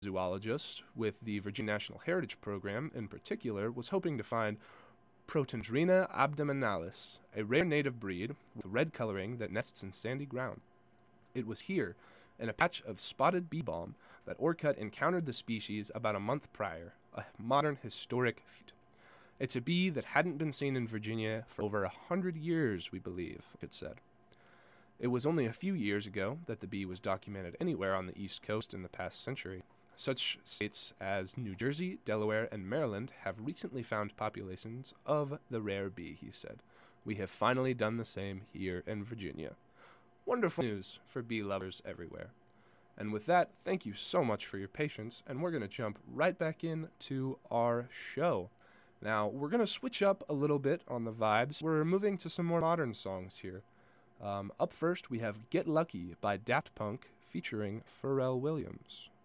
zoologist with the Virginia National Heritage Program in particular was hoping to find Protandrina abdominalis, a rare native breed with red coloring that nests in sandy ground. It was here, in a patch of spotted bee balm, that Orcutt encountered the species about a month prior, a modern historic feat. It's a bee that hadn't been seen in Virginia for over 100 years, we believe, Orcutt said. It was only a few years ago that the bee was documented anywhere on the East Coast in the past century. Such states as New Jersey, Delaware, and Maryland have recently found populations of the rare bee, he said. We have finally done the same here in Virginia. Wonderful news for bee lovers everywhere. And with that, thank you so much for your patience, and we're going to jump right back into our show. Now, we're going to switch up a little bit on the vibes. We're moving to some more modern songs here. Up first, we have Get Lucky by Daft Punk featuring Pharrell Williams.